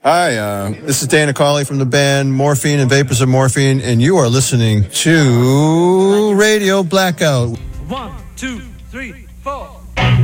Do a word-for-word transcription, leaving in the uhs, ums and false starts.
Hi, uh, this is Dana Cawley from the band Morphine and Vapors of Morphine, and you are listening to Radio Blackout. One, two, three, four.